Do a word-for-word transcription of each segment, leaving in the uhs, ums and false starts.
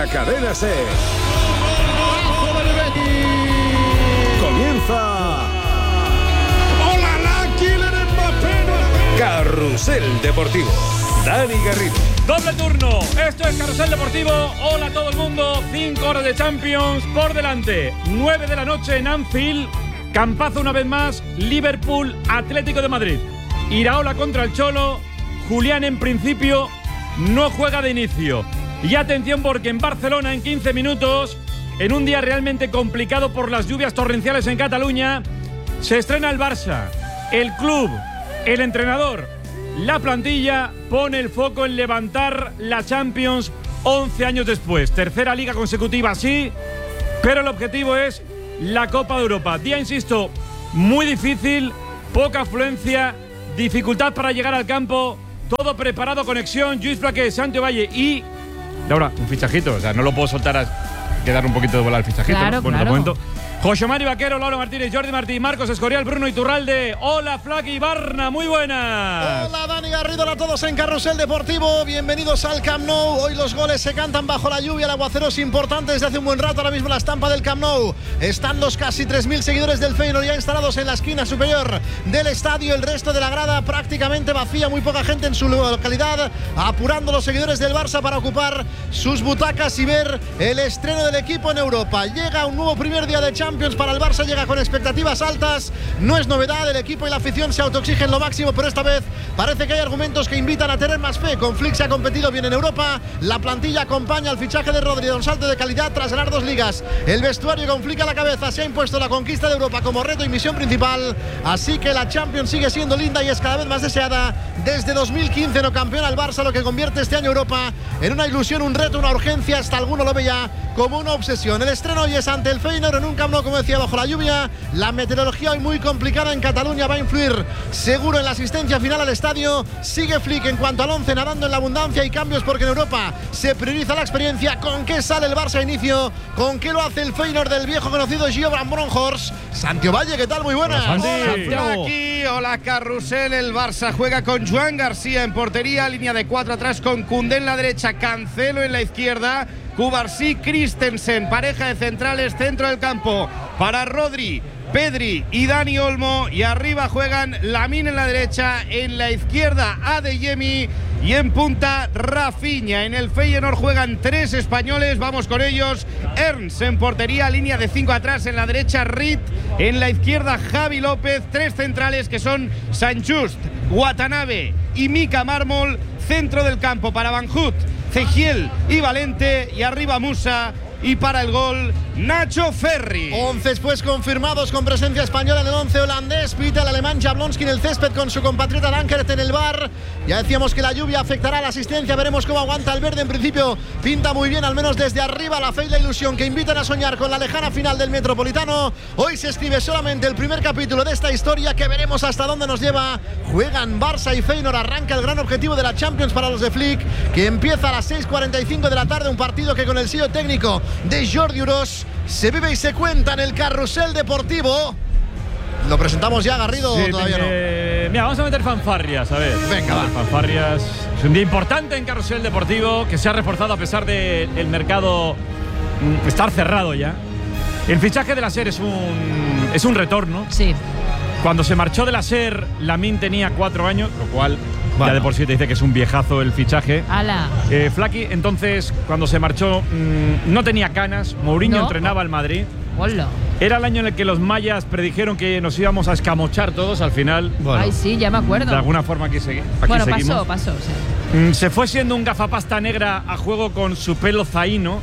Cadena SER. Comienza. ¡Hola, la Kylian Mbappé! Carrusel Deportivo. Dani Garrido. Doble turno. Esto es Carrusel Deportivo. Hola a todo el mundo. Cinco horas de Champions por delante. Nueve de la noche en Anfield. Campazo una vez más. Liverpool, Atlético de Madrid. Iraola contra el Cholo. Julián en principio no juega de inicio. Y atención porque en Barcelona en quince minutos, en un día realmente complicado por las lluvias torrenciales en Cataluña, se estrena el Barça. El club, el entrenador, la plantilla pone el foco en levantar la Champions once años después. Tercera liga consecutiva, sí, pero el objetivo es la Copa de Europa. Día, insisto, muy difícil, poca afluencia, dificultad para llegar al campo, todo preparado, conexión, Lluís Flaqué, Santiago Valle y... Ahora, un fichajito, o sea, no lo puedo soltar a quedar un poquito de bola al fichajito. Claro, ¿no? Bueno, claro. de momento. José Mari Vaquero, Laura Martínez, Jordi Martí, Marcos Escorial, Bruno Iturralde. Hola, Flaki Barna, muy buenas. Hola, Dani Garrido, hola a todos en Carrusel Deportivo. Bienvenidos al Camp Nou. Hoy los goles se cantan bajo la lluvia. El aguacero es importante desde hace un buen rato. Ahora mismo la estampa del Camp Nou. Están los casi tres mil seguidores del Feyenoord ya instalados en la esquina superior del estadio. El resto de la grada prácticamente vacía. Muy poca gente en su localidad. Apurando los seguidores del Barça para ocupar sus butacas y ver el estreno del equipo en Europa. Llega un nuevo primer día de Champions para el Barça. Llega con expectativas altas, no es novedad, el equipo y la afición se autoexigen lo máximo, pero esta vez parece que hay argumentos que invitan a tener más fe. Con Flick se ha competido bien en Europa, la plantilla acompaña al fichaje de Rodri, un salto de calidad tras ganar dos ligas. El vestuario con Flick a la cabeza se ha impuesto la conquista de Europa como reto y misión principal, así que la Champions sigue siendo linda y es cada vez más deseada. Desde dos mil quince no campeona el Barça, lo que convierte este año Europa en una ilusión, un reto, una urgencia, hasta alguno lo ve ya como una obsesión. El estreno hoy es ante el Feyenoord en un Camp Nou, como decía, bajo la lluvia. La meteorología hoy muy complicada en Cataluña va a influir seguro en la asistencia final al estadio. Sigue Flick en cuanto al once, nadando en la abundancia y cambios porque en Europa se prioriza la experiencia. ¿Con qué sale el Barça a inicio? ¿Con qué lo hace el Feyenoord del viejo conocido Gio Bronkhorst? Santiago Valle, ¿qué tal? Muy buenas. Hola, Hola, aquí, hola Carrusel. El Barça juega con Joan García en portería, línea de cuatro atrás con Koundé en la derecha, Cancelo en la izquierda, Cubarsí, Christensen, pareja de centrales, centro del campo para Rodri, Pedri y Dani Olmo, y arriba juegan Lamine en la derecha, en la izquierda Adeyemi y en punta Rafinha. En el Feyenoord juegan tres españoles, vamos con ellos. Ernst en portería, línea de cinco atrás, en la derecha Rit, en la izquierda Javi López, tres centrales que son Sanchust, Watanabe y Mika Mármol, centro del campo para Van Hout, Cegiel y Valente, y arriba Musa, y para el gol Nacho Ferri. once pues confirmados con presencia española en el once holandés. Pita el alemán Jablonski en el césped con su compatriota Dankert en el bar. Ya decíamos que la lluvia afectará a la asistencia, veremos cómo aguanta el verde. En principio pinta muy bien, al menos desde arriba, la fe y la ilusión que invitan a soñar con la lejana final del Metropolitano. Hoy se escribe solamente el primer capítulo de esta historia que veremos hasta dónde nos lleva. Juegan Barça y Feyenoord, arranca el gran objetivo de la Champions para los de Flick, que empieza a las seis cuarenta y cinco de la tarde, un partido que con el sello técnico de Jordi Uros se vive y se cuenta en el Carrusel Deportivo. Lo presentamos ya, Garrido, Sí, todavía no. eh, Mira, vamos a meter fanfarrias, a ver. Venga, A ver, va. fanfarrias. Es un día importante en Carrusel Deportivo que se ha reforzado a pesar del mercado mm, estar cerrado ya. El fichaje de la SER es un, es un retorno. Sí. Cuando se marchó de la SER, Lamine tenía cuatro años, lo cual Bueno. ya de por sí te dice que es un viejazo el fichaje. Ala. Eh, Flaki, entonces, cuando se marchó, mmm, no tenía canas. Mourinho No. entrenaba al Madrid. Hola. Era el año en el que los mayas predijeron que nos íbamos a escamochar todos. Al final, Bueno. Ay, sí, ya me acuerdo. de alguna forma aquí, segui- aquí bueno, seguimos. pasó, pasó, sí. Mm, se fue siendo un gafapasta negra a juego con su pelo zaino.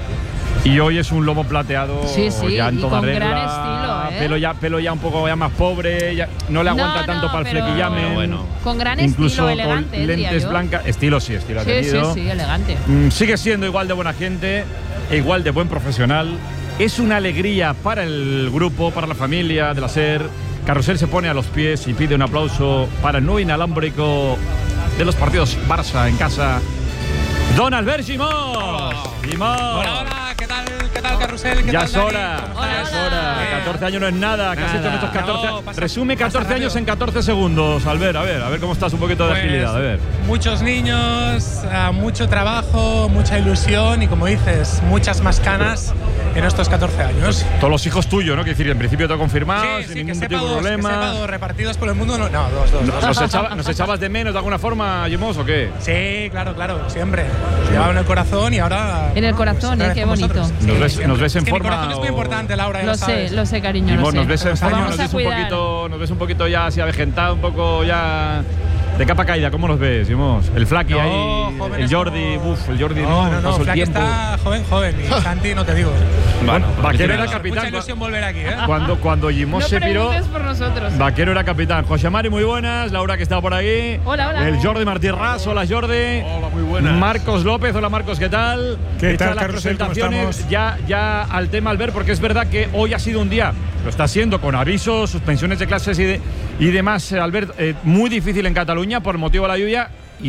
Y hoy es un lomo plateado, Sí, sí, ya en y toda con regla. gran estilo, ¿eh? Pelo ya, pelo ya un poco ya más pobre, ya no le aguanta No, tanto no, para el pero flequillame. bueno. Con gran Incluso estilo, elegante, con diría lentes yo. blancas. Estilo sí, estilo ha Sí, sí, tenido. sí, elegante. Mm, sigue siendo igual de buena gente, e igual de buen profesional. Es una alegría para el grupo, para la familia de la SER. Carrusel se pone a los pies y pide un aplauso para el nuevo inalámbrico de los partidos Barça en casa, Don Albert Gimós. Gimós. Hola, hola, ¿qué tal? ¿Qué tal, Carlos? Carrusel, ¿qué Ya tal, es Dani? hora, ¿Cómo ya estás? es hora. Eh, catorce años no es nada. ¿Qué has hecho en estos catorce? No, pasa- Resume pasa catorce años rápido. en catorce segundos, Albert. A ver, a ver cómo estás un poquito de Pues, agilidad. A ver. Muchos niños, ah, mucho trabajo, mucha ilusión y, como dices, muchas más canas en estos catorce años. Todos los hijos tuyos, ¿no? Que decir, en principio todo confirmado, Sí, sin sí, que ningún sepa tipo de dos, que problema. sepa dos, repartidos por el mundo. No, no dos, dos, dos. ¿Nos, echaba- ¿Nos echabas de menos de alguna forma, Yemos, o qué? Sí, claro, claro, siempre. Llevaba en el corazón y ahora… En el corazón, otra eh, vez qué con bonito. vosotros. ¿Nos Sí, ves- siempre. nos ves en Es que forma Mi corazón es muy o- importante, Laura, ya Lo lo sabes. sé, lo sé, cariño, lo Yemos, sé. nos ves en Vamos forma, a nos ves un cuidar. poquito, nos ves un poquito ya así avejentado, un poco ya de capa caída. ¿Cómo nos ves, Yemos? El Flaky No, ahí, jóvenes el Jordi, como- uff, el Jordi No, no, no, no, pasó el Flaky tiempo. está joven, joven. Y Santi, no te digo. Bueno, Vaquero era Mucha capitán. ilusión volver aquí, ¿eh? Cuando, cuando Yemos No se piró, preguntes por nosotros. Vaquero era capitán. José Mari, muy buenas. Laura, que está por ahí. Hola, hola. El Jordi Martí Ras, hola Jordi. Hola, muy buenas. Marcos López, hola Marcos, ¿qué tal? ¿Qué Hechas tal, las Carrusel? ¿Cómo presentaciones, estamos? ya, ya al tema, Albert, porque es verdad que hoy ha sido un día, lo está siendo, con avisos, suspensiones de clases y, de, y demás, eh, Albert, eh, muy difícil en Cataluña por motivo de la lluvia.